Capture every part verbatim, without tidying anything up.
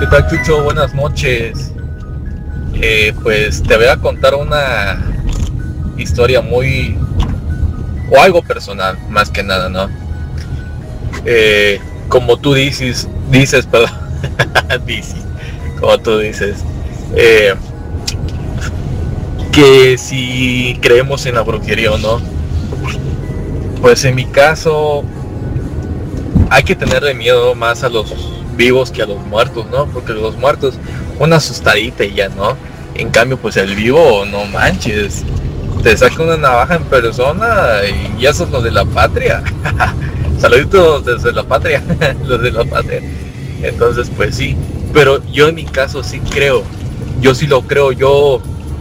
¿Qué tal, Chucho? Buenas noches. Eh, pues te voy a contar una historia muy... o algo personal, más que nada, ¿no? Eh, como tú dices, dices, perdón, dices, como tú dices, eh, que si creemos en la brujería o no. Pues en mi caso, hay que tenerle miedo más a los vivos que a los muertos, ¿no? Porque los muertos, una asustadita y ya, ¿no? En cambio, pues el vivo, no manches, te saca una navaja en persona y ya son los de la patria. Saluditos desde la patria, los de la patria. Entonces, pues sí, pero yo en mi caso sí creo, yo sí lo creo, yo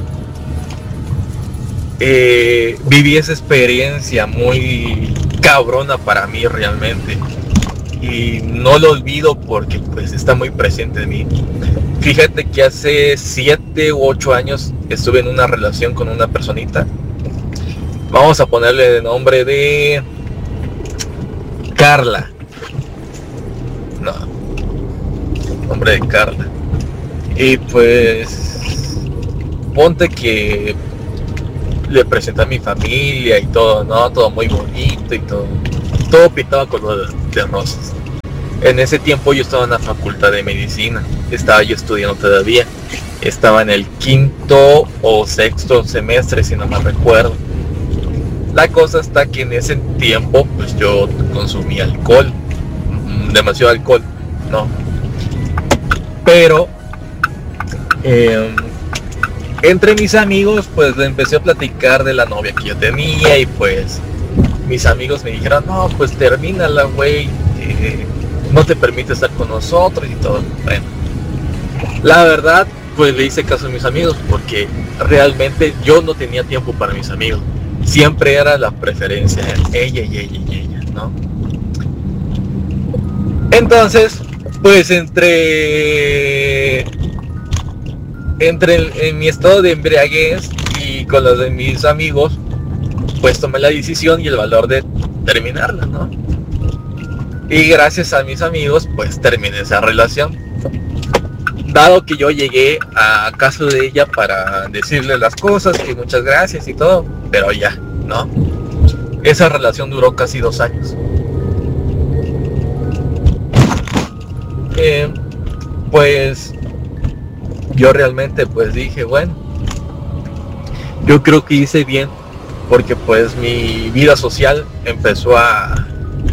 eh, viví esa experiencia muy cabrona para mí realmente. Y no lo olvido porque pues está muy presente en mí. Fíjate que hace siete u ocho años estuve en una relación con una personita. Vamos a ponerle el nombre de Carla. No, nombre de Carla. Y pues ponte que le presenté a mi familia y todo, ¿no? Todo muy bonito y todo. Todo pintaba color de rosas. En ese tiempo yo estaba en la facultad de medicina, estaba yo estudiando todavía, estaba en el quinto o sexto semestre, si no me recuerdo. La cosa está que en ese tiempo pues yo consumí alcohol, demasiado alcohol, ¿no? Pero eh, entre mis amigos pues le empecé a platicar de la novia que yo tenía y pues mis amigos me dijeron, no, pues termínala, güey, eh, no te permite estar con nosotros y todo. Bueno, la verdad, pues le hice caso a mis amigos porque realmente yo no tenía tiempo para mis amigos. Siempre era la preferencia, ella y ella y ella, ¿no? Entonces, pues entre... entre el, en mi estado de embriaguez y con los de mis amigos, pues tomé la decisión y el valor de terminarla, ¿no? Y gracias a mis amigos, pues terminé esa relación. Dado que yo llegué a casa de ella para decirle las cosas, que muchas gracias y todo, pero ya, ¿no? Esa relación duró casi dos años. Eh, pues yo realmente pues dije, bueno, yo creo que hice bien, porque pues mi vida social empezó a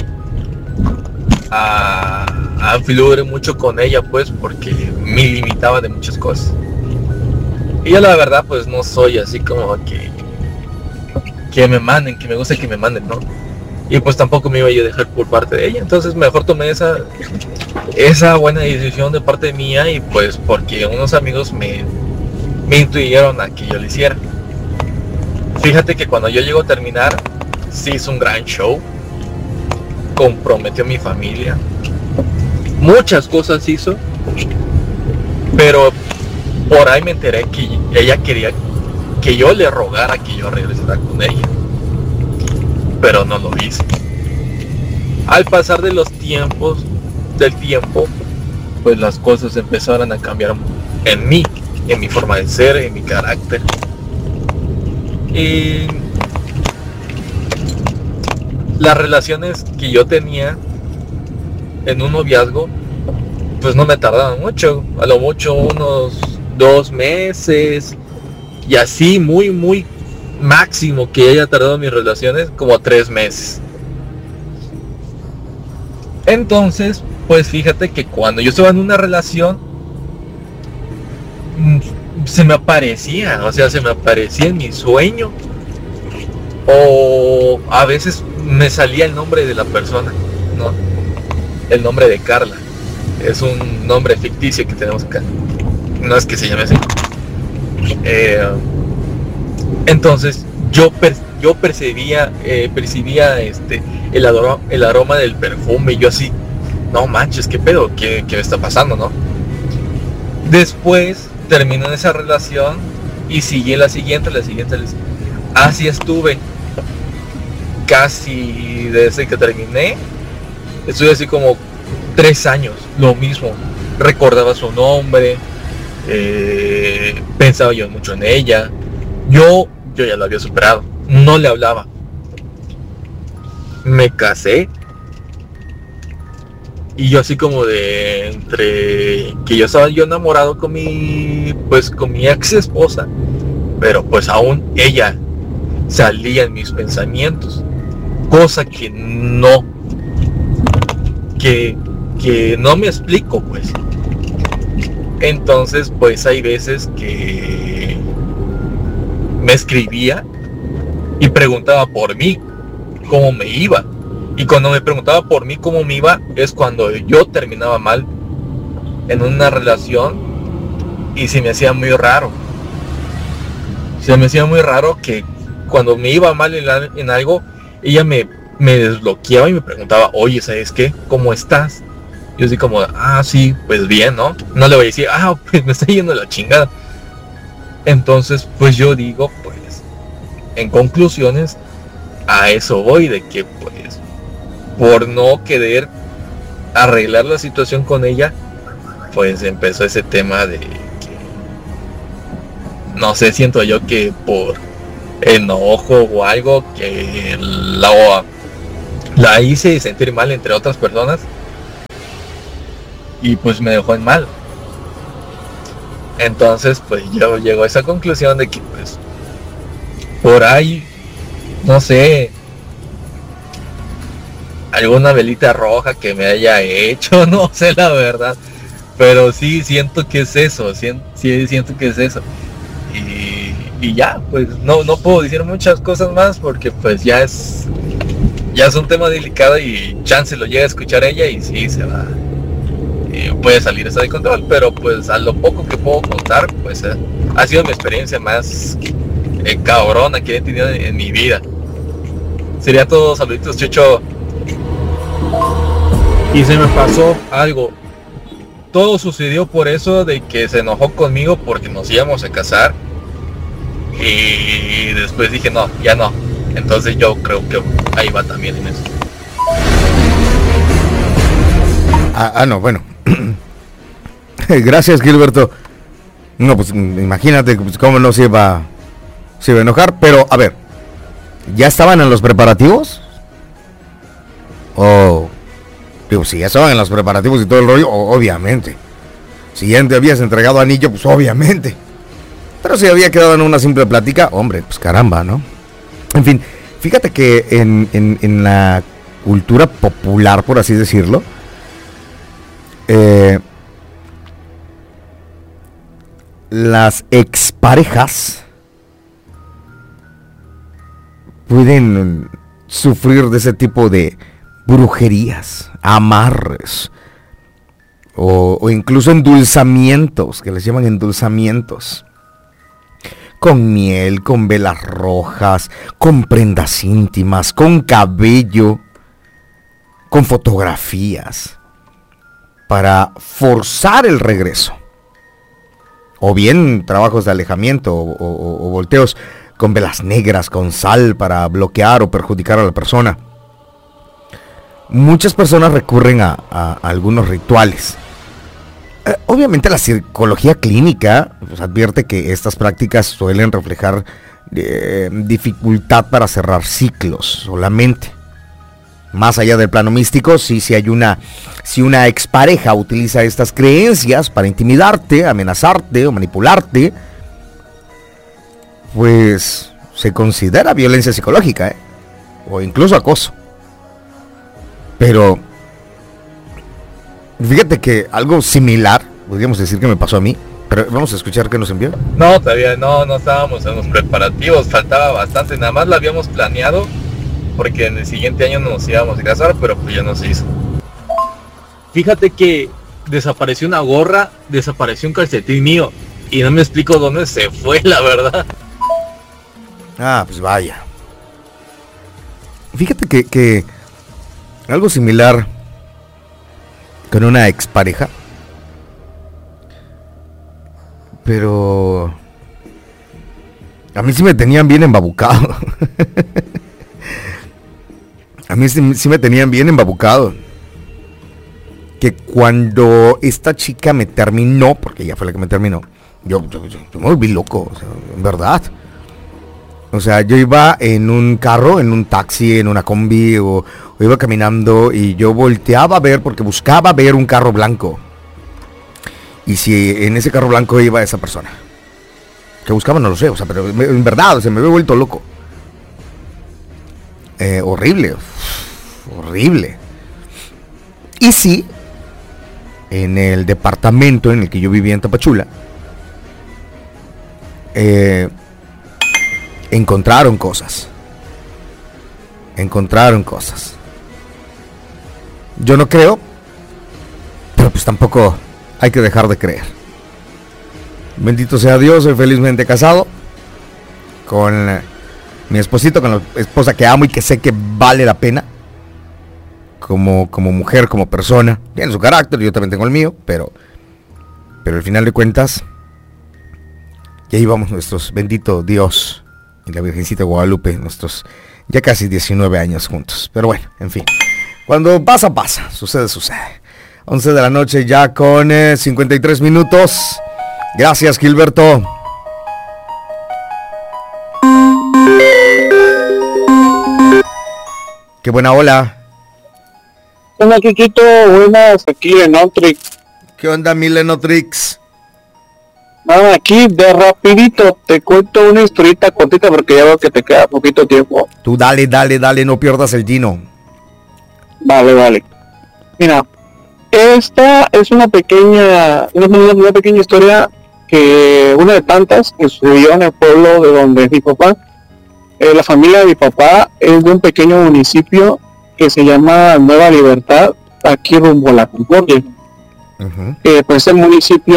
a, a fluir mucho con ella, pues porque me limitaba de muchas cosas. Y yo la verdad pues no soy así como que que me manden, que me gusta que me manden, ¿no? Y pues tampoco me iba yo a dejar por parte de ella, entonces mejor tomé esa esa buena decisión de parte mía y pues porque unos amigos me me intuyeron a que yo lo hiciera. Fíjate que cuando yo llego a terminar, sí hizo un gran show, comprometió a mi familia, muchas cosas hizo, pero por ahí me enteré que ella quería que yo le rogara que yo regresara con ella, pero no lo hice. Al pasar de los tiempos, del tiempo, pues las cosas empezaron a cambiar en mí, en mi forma de ser, en mi carácter. Y las relaciones que yo tenía en un noviazgo pues no me tardaban mucho, a lo mucho unos dos meses y así muy muy máximo que haya tardado mis relaciones como tres meses. Entonces pues fíjate que cuando yo estaba en una relación se me aparecía, o sea, se me aparecía en mi sueño, o a veces me salía el nombre de la persona, ¿no? El nombre de Carla. Es un nombre ficticio que tenemos acá. No es que se llame así. Eh, entonces yo per, yo percibía eh, percibía este el aroma, el aroma del perfume y yo así, no manches, qué pedo, qué, qué me está pasando, ¿no? Después terminé esa relación y seguí la siguiente, la siguiente, la siguiente. Así estuve casi desde que terminé. Estuve así como tres años, lo mismo. recordaba su nombre, eh, pensaba yo mucho en ella. Yo, yo ya lo había superado, no le hablaba. Me casé y yo así como de entre que yo estaba yo enamorado con mi pues con mi ex esposa, pero pues aún ella salía en mis pensamientos, cosa que no que que no me explico pues. Entonces pues hay veces que me escribía y preguntaba por mí cómo me iba, y cuando me preguntaba por mí cómo me iba es cuando yo terminaba mal en una relación y se me hacía muy raro se me hacía muy raro que cuando me iba mal en, la, en algo ella me, me desbloqueaba y me preguntaba, oye, ¿sabes qué? ¿Cómo estás? Yo así como, ah, sí, pues bien, ¿no? No le voy a decir, ah, pues me está yendo la chingada. Entonces, pues yo digo, pues, en conclusiones, a eso voy, de que, pues, por no querer arreglar la situación con ella, pues empezó ese tema de que, no sé, siento yo que por enojo o algo, que la, la hice sentir mal entre otras personas, y pues me dejó en mal. Entonces pues yo llego a esa conclusión de que pues por ahí, no sé, alguna velita roja que me haya hecho, no sé la verdad, pero sí siento que es eso, sí, sí siento que es eso. Y, y ya, pues no, no puedo decir muchas cosas más porque pues ya es ya es un tema delicado y chance lo llega a escuchar ella y sí se va, eh, puede salir eso de control, pero pues a lo poco que puedo contar, pues eh, ha sido mi experiencia más eh, cabrona que he tenido en, en mi vida. Sería todo, saluditos, Chucho. Y se me pasó algo. Todo sucedió por eso de que se enojó conmigo porque nos íbamos a casar. Y después dije, no, ya no. Entonces yo creo que ahí va también en eso. Ah, ah no, bueno. Gracias, Gilberto. No, pues imagínate pues, cómo no se iba, se iba a enojar. Pero, a ver, ¿ya estaban en los preparativos? O... Digo, si ya estaban en los preparativos y todo el rollo, obviamente. Si ya te habías entregado anillo, pues obviamente. Pero si había quedado en una simple plática, hombre, pues caramba, ¿no? En fin, fíjate que en, en, en la cultura popular, por así decirlo, eh, las exparejas pueden sufrir de ese tipo de brujerías, amarres o, o incluso endulzamientos, que les llaman endulzamientos, con miel, con velas rojas, con prendas íntimas, con cabello, con fotografías, para forzar el regreso, o bien trabajos de alejamiento o, o, o volteos con velas negras, con sal para bloquear o perjudicar a la persona. Muchas personas recurren a, a, a algunos rituales. Eh, obviamente la psicología clínica pues, advierte que estas prácticas suelen reflejar eh, dificultad para cerrar ciclos solamente. Más allá del plano místico, sí, si hay una, si una expareja utiliza estas creencias para intimidarte, amenazarte o manipularte, pues se considera violencia psicológica, ¿eh? O incluso acoso. Pero fíjate que algo similar, podríamos decir que me pasó a mí, pero vamos a escuchar qué nos envió. No, todavía no, no estábamos en los preparativos, faltaba bastante, nada más lo habíamos planeado, porque en el siguiente año nos íbamos a casar, pero pues ya no se hizo. Fíjate que desapareció una gorra, desapareció un calcetín mío, y no me explico dónde se fue, la verdad. Ah, pues vaya. Fíjate que, que algo similar con una expareja, pero a mí sí me tenían bien embabucado. A mí sí, sí me tenían bien embabucado. que cuando esta chica me terminó, porque ella fue la que me terminó, yo, yo, yo me volví loco, o sea, en verdad. O sea, yo iba en un carro, en un taxi, en una combi, o, o iba caminando y yo volteaba a ver porque buscaba ver un carro blanco. Y si en ese carro blanco iba esa persona. Que buscaba, no lo sé, o sea, pero me, en verdad, o sea, me había vuelto loco. Eh, horrible, uf, horrible. Y sí, en el departamento en el que yo vivía en Tapachula, eh, encontraron cosas. Encontraron cosas. Yo no creo, pero pues tampoco hay que dejar de creer. Bendito sea Dios, soy felizmente casado con eh, mi esposito, con la esposa que amo y que sé que vale la pena. Como, como mujer, como persona. Tiene su carácter, yo también tengo el mío, pero, pero al final de cuentas, ya íbamos nuestros, bendito Dios y la Virgencita de Guadalupe, nuestros ya casi diecinueve años juntos. Pero bueno, en fin. Cuando pasa, pasa. Sucede, sucede. once de la noche ya con eh, cincuenta y tres minutos. Gracias, Gilberto. Qué buena ola. Hola, Kikito, buenas, aquí en Outrix. ¿Qué onda, Milenotrix? Nada, aquí de rapidito te cuento una historita cortita porque ya veo que te queda poquito tiempo. Tú dale, dale, dale, no pierdas el Gino. Vale, vale. Mira, esta es una pequeña, una, una pequeña historia que una de tantas que sucedió en el pueblo de donde es mi papá. Eh, la familia de mi papá es de un pequeño municipio que se llama Nueva Libertad, aquí rumbo a la Concordia. Uh-huh. Eh, pues el municipio